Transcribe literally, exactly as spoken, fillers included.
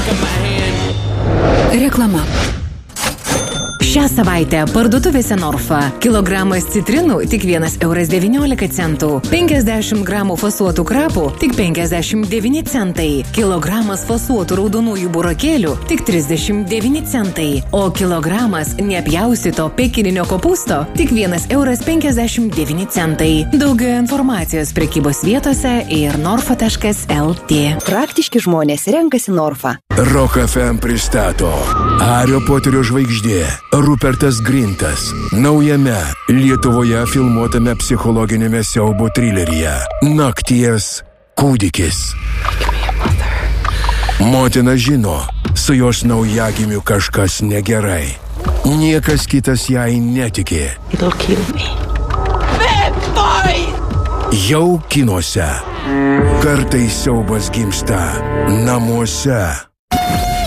Reklama. Šią savaitę parduotuvėse Norfa. Kilogramas citrinų tik vienas euras devyniolika centų. penkiasdešimt gramų fasuotų krapų tik penkiasdešimt devyni centai. Kilogramas fasuotų raudonųjų burokėlių tik trisdešimt devyni centai. O kilogramas nepjaustyto pekininio kopūsto tik vienas euras penkiasdešimt devyni centai. Daugiau informacijos prekybos vietose ir norfa taškas lt. Praktiški žmonės renkasi Norfa. Rock F M pristato Hario Poterio žvaigždė Rupertas Grintas naujame Lietuvoje filmuotame psichologinėme siaubo trileryje Nakties kūdikis. Motina žino, su jos naujagimiu kažkas negerai. Niekas kitas jai netikė. It'll kill me. Jau kinuose. Kartais siaubas gimsta namuose.